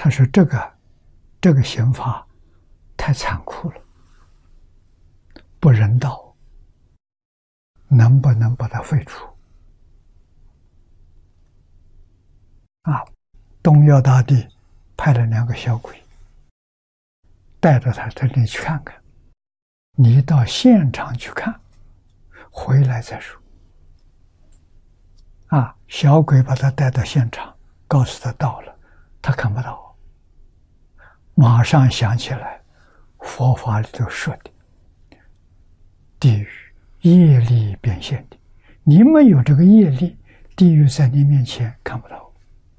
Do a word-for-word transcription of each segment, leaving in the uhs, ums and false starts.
他说这个这个刑罚太残酷了，不人道，能不能把它废除？啊，东尧大帝派了两个小鬼，带着他到那里去看看。你到现场去看，回来再说。啊，小鬼把他带到现场，告诉他到了，他看不到，马上想起来佛法里头说的地狱业力变现的，你们有这个业力，地狱在你面前看不到。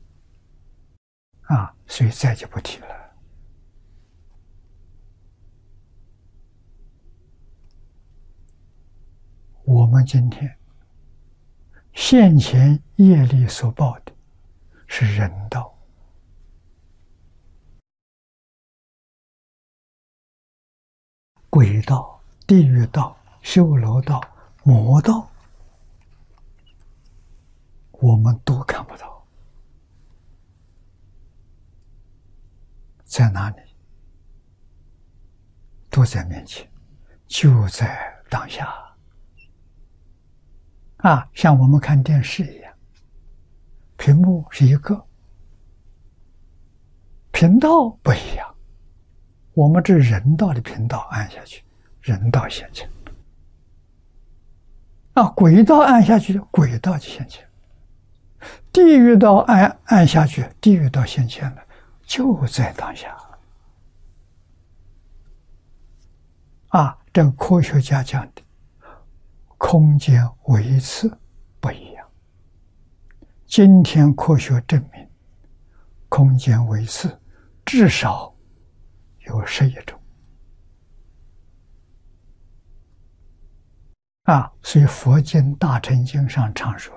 啊，所以再就不提了。我们今天现前业力所报的是人道，鬼道、地狱道、修罗道、魔道，我们都看不到。在哪里？都在面前，就在当下。啊，像我们看电视一样，屏幕是一个，频道不一样。我们这人道的频道按下去，人道现前；啊，轨道按下去，轨道就现前；地狱道按按下去，地狱道现前了，就在当下。啊，这个科学家讲的空间维次不一样。今天科学证明，空间维次至少有十一种。啊，所以佛经大乘经上常说，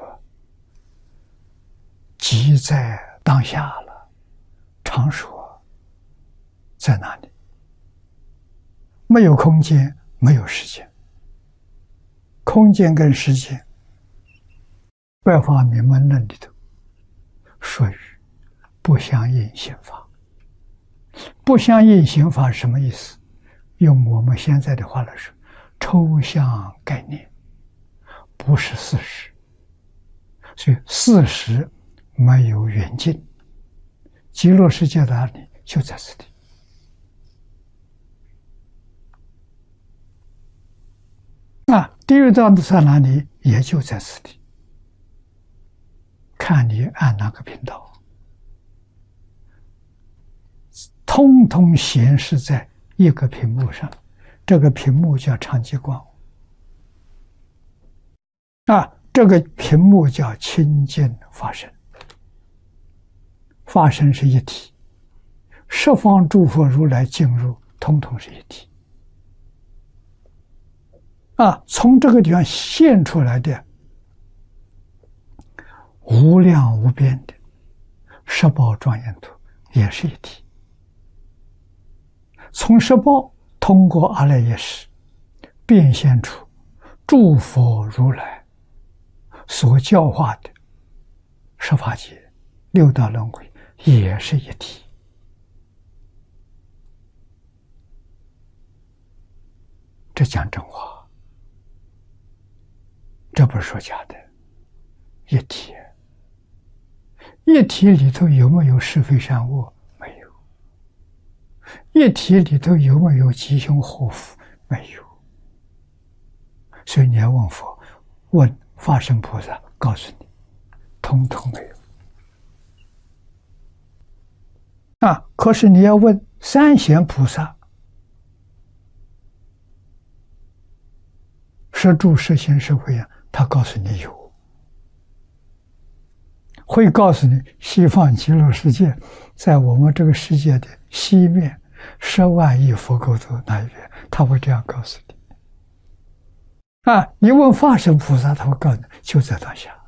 即在当下了。常说在哪里？没有空间，没有时间。空间跟时间，百法明门论里头说语不相应刑法。不相应刑法是什么意思？用我们现在的话来说，抽象概念，不是事实。所以事实没有远近，极乐世界在哪里？就在此地。啊，地狱道在哪里？也就在此地。看你按哪个频道，通通显示在一个屏幕上，这个屏幕叫常寂光。啊，这个屏幕叫清净法身。法身是一体，十方诸佛如来进入，通通是一体。啊，从这个地方现出来的无量无边的十宝庄严土也是一体。从十宝通过阿赖耶识变现出诸佛如来所教化的十法界六道轮回也是一体。这讲真话，这不是说假的。一体，一体里头有没有是非善恶？没有。一体里头有没有吉凶祸福？没有。所以你要问佛，问法身菩萨，告诉你，通通没有。啊，可是你要问三贤菩萨，是住是行是会啊，他告诉你有，会告诉你西方极乐世界在我们这个世界的西面十万亿佛国土那一边，他会这样告诉你。啊，你问法身菩萨，他会告诉你就在当下。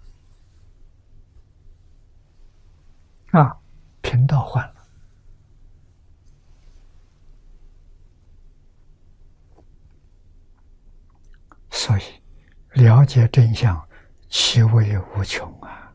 啊，频道换了。所以了解真相，其为无穷啊！